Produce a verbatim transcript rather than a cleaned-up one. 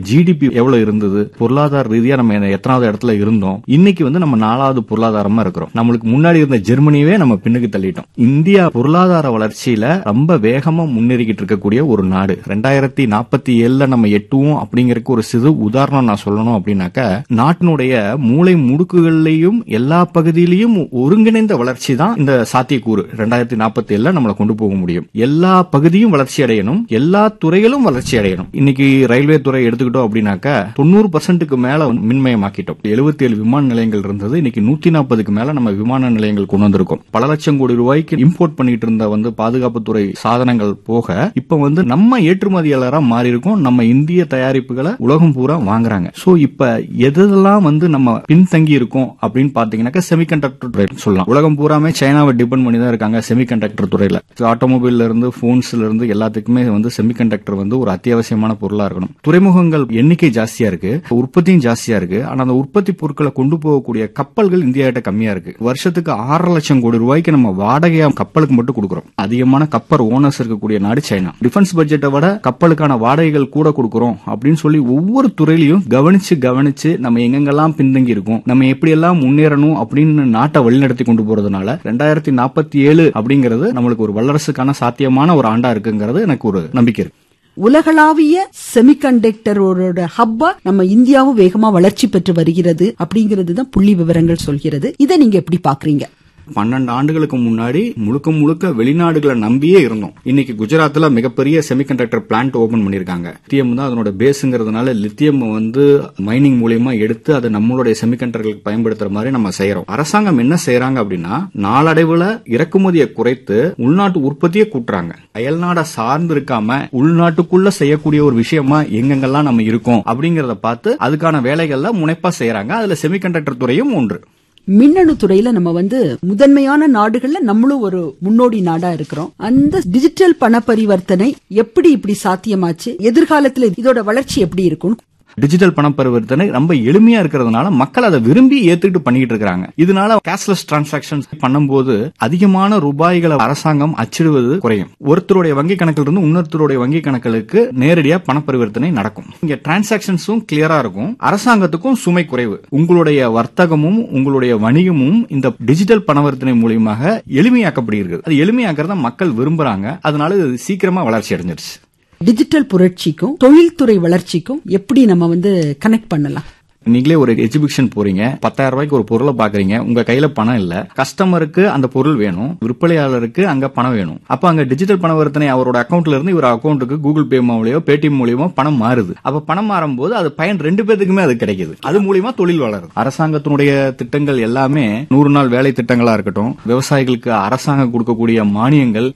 GDP எவ்வளவு இருந்தது, பொருளாதார ரீதியா நம்ம எத்தனாவது இடத்துல இருந்தோம், இன்னைக்கு வந்து நம்ம நாலாவது பொருளாதாரமா இருக்கிறோம். நம்மளுக்கு முன்னாடி இருந்த ஜெர்மனியவே நம்ம பின்னுக்கு தள்ளிட்டோம். இந்தியா பொருளாதார வளர்ச்சியில ரொம்ப வேகமா முன்னேறிக்கிட்டு இருக்கக்கூடிய ஒரு நாடு. ரெண்டாயிரத்தி நாற்பத்தி ஏழுல நம்ம எட்டுவோம் அப்படிங்கறதுக்கு ஒரு சிறு உதாரணம் நான் சொல்லணும் அப்படின்னாக்க, நாட்டினுடைய மூளை முடுக்குகள்லயும் எல்லா பகுதியிலையும் ஒருங்கிணைந்த வளர்ச்சி தான் இந்த சாத்தியக்கூறு ரெண்டாயிரத்தி நாற்பத்தி ஏழுல நம்மளை கொண்டு போக முடியும். எல்லா பகுதியும் வளர்ச்சி அடையணும், எல்லா துறைகளும் வளர்ச்சி அடையணும். இன்னைக்கு ரயில்வே துறை எடுத்துக்கிட்டோம் அப்படின்னாக்க தொண்ணூறு பர்சன்ட்டுக்கு மேல மின்மயமாக்கிட்டோம். எழுபத்தி ஏழு விமான நிலையங்கள் இருந்தது, இன்னைக்கு நூத்தி நாற்பதுக்கு மேல நம்ம விமான நிலையங்கள் கொண்டு வந்திருக்கோம். பல லட்சம் கோடி ரூபாய்க்கு இம்போர்ட் பண்ணிட்டு இருந்த வந்து பாதுகாப்புத்துறை சாதனங்கள் போக இப்ப வந்து நம்ம ஏற்றுமதியாளரா மாறி இருக்கோம். நம்ம இந்திய தயாரிப்புகளை உலகம் பூரா வாங்குறாங்க. சோ இப்ப எதெல்லாம் வந்து நம்ம பின்தங்கி இருக்கோம் அப்படின்னு பாத்தீங்கன்னா செமிகண்டக்டர் துறை சொல்லலாம். உலகம் பூராமே சைனாவை டிபெண்ட் பண்ணி தான் இருக்காங்க செமிகண்டக்டர் துறையில. ஆட்டோமொபைல்ல இருந்து போன்ஸ்ல இருந்து எல்லாத்துக்குமே வந்து செமிகண்டக்டர் வந்து ஒரு அத்தியாவசியமான பொருளா இருக்கணும். துறைமுகங்கள் எண்ணிக்கை ஜாஸ்தியா இருக்கு, உற்பத்தியும் ஜாஸ்தியா இருக்கு. ஆனா அந்த உற்பத்தி பொருட்களை கொண்டு போகக்கூடிய கப்பல்கள் இந்தியா கிட்ட கம்மியா இருக்கு. வருஷத்துக்கு ஆறரை லட்சம் கோடி ரூபாய்க்கு நம்ம வாடகையா கப்பலுக்கு மட்டும் கொடுக்கிறோம். அதிகமான கப்பல் ஓனர்ஸ் இருக்கக்கூடிய நாடு சைனா. டிஃபென்ஸ் பட்ஜெட்டை விட கப்பலுக்கான வாடகைகள் கூட கொடுக்கிறோம் அப்படின்னு சொல்லி ஒவ்வொரு துறையிலையும் கவனிச்சு கவனிச்சு நம்ம எங்கெங்கெல்லாம் பின்தங்கி இருக்கும், நம்ம எப்படி எல்லாம் முன்னேறணும் அப்படின்னு நாட்டை வழிநடத்தி கொண்டு போறதுனால ரெண்டாயிரத்தி நாற்பத்தி ஏழு அப்படிங்கிறது நம்மளுக்கு ஒரு வல்லரசுக்கான சாத்தியமான ஒரு ஆண்டா இருக்குங்கிறது எனக்கு ஒரு நம்பிக்கை இருக்கு. உலகளாவிய செமிகண்டக்டரோட ஹப்பா நம்ம இந்தியாவும் வேகமா வளர்ச்சி பெற்று வருகிறது அப்படிங்கிறது தான் புள்ளி விவரங்கள் சொல்கிறது. இதை நீங்க எப்படி பாக்குறீங்க? பன்னெண்டு ஆண்டுகளுக்கு முன்னாடி முழுக்க முழுக்க வெளிநாடுகளை நம்பியே இருந்தோம். இன்னைக்கு குஜராத்ல மிகப்பெரிய செமிகண்டக்டர் பிளான்ட் ஓபன் பண்ணிருக்காங்க. லித்தியம் தான் அதனோட பேஸ்ங்கிறதுனால லித்தியம் வந்து மைனிங் மூலமா எடுத்து அதை நம்மளுடைய செமிகண்டக்டர்களுக்கு பயன்படுத்துற மாதிரி நம்ம செய்யறோம். அரசாங்கம் என்ன செய்யறாங்க அப்படின்னா, நாளடைவுல இறக்குமதியை குறைத்து உள்நாட்டு உற்பத்தியை கூட்டுறாங்க. அயல்நாட சார்ந்து இருக்காம உள்நாட்டுக்குள்ள செய்யக்கூடிய ஒரு விஷயமா எங்கெங்கெல்லாம் நம்ம இருக்கோம் அப்படிங்கறத பார்த்து அதுக்கான வேலைகள்ல முனைப்பா செய்யறாங்க. அதுல செமிகண்டக்டர் துறையும் ஒன்று. மின்னணு துறையில நம்ம வந்து முதன்மையான நாடுகள்ல நம்மளும் ஒரு முன்னோடி நாடா இருக்கிறோம். அந்த டிஜிட்டல் பண பரிவர்த்தனை எப்படி இப்படி சாத்தியமாச்சு? எதிர்காலத்துல இதோட வளர்ச்சி எப்படி இருக்கும்? டிஜிட்டல் பண பரிவர்த்தனை ரொம்ப எளிமையா இருக்கிறதுனால மக்கள் அதை விரும்பி ஏத்துக்கிட்டு பண்ணிட்டு இருக்காங்க. இதனால கேஷ்லெஸ் டிரான்சாக்சன்ஸ் பண்ணும்போது அதிகமான ரூபாய்களை அரசாங்கம் அச்சிடுவது குறையும். ஒருத்தருடைய வங்கி கணக்கில் இருந்து இன்னொருத்தருடைய வங்கி கணக்குகளுக்கு நேரடியா பண பரிவர்த்தனை நடக்கும். இங்க டிரான்சாக்சன்ஸும் கிளியரா இருக்கும், அரசாங்கத்துக்கும் சுமை குறைவு. உங்களுடைய வர்த்தகமும் உங்களுடைய வணிகமும் இந்த டிஜிட்டல் பணவர்த்தனை மூலமாக எளிமையாக்கப்படுகிறது. அது எளிமையாக்கிறத மக்கள் விரும்புறாங்க. அதனால இது சீக்கிரமா வளர்ச்சி அடைஞ்சிருச்சு. டிஜிட்டல் புரட்சிக்கும் தொழில்துறை வளர்ச்சிக்கும் எப்படி நம்ம வந்து கனெக்ட் பண்ணலாம்? நீங்களே ஒரு எக்ஸிபிஷன் போறீங்க, பத்தாயிரம் ரூபாய்க்கு ஒரு பொருளை பாக்குறீங்க, உங்க கையில பணம் இல்ல, கஸ்டமருக்கு அந்த பொருள் வேணும், விற்பனையாளருக்கு அங்க பணம் வேணும். அப்ப அங்க டிஜிட்டல் பணவர்த்தனை அவரோட அக்கௌண்ட்ல இருந்து இவர் அக்கௌண்ட்டுக்கு கூகுள் பே மூலியமோ பேடிஎம் மூலியமோ பணம் மாறுது. அப்ப பணம் மாறும்போது அது பயன் ரெண்டு பேருக்குமே அது கிடைக்குது. அது மூலியமா தொழில் வளருது. அரசாங்கத்தினுடைய திட்டங்கள் எல்லாமே நூறு நாள் வேலை திட்டங்களா இருக்கட்டும், விவசாயிகளுக்கு அரசாங்கம் கொடுக்கக்கூடிய மானியங்கள்,